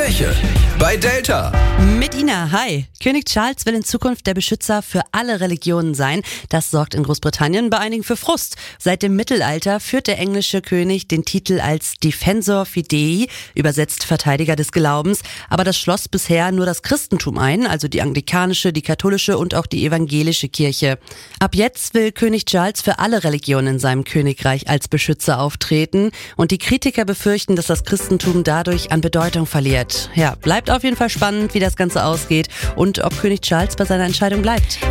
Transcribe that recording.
Kirche bei Delta. Mit Ina, hi. König Charles will in Zukunft der Beschützer für alle Religionen sein. Das sorgt in Großbritannien bei einigen für Frust. Seit dem Mittelalter führt der englische König den Titel als Defensor Fidei, übersetzt Verteidiger des Glaubens. Aber das schloss bisher nur das Christentum ein, also die anglikanische, die katholische und auch die evangelische Kirche. Ab jetzt will König Charles für alle Religionen in seinem Königreich als Beschützer auftreten. Und die Kritiker befürchten, dass das Christentum dadurch an Bedeutung verliert. Ja, bleibt auf jeden Fall spannend, wie das Ganze ausgeht und ob König Charles bei seiner Entscheidung bleibt.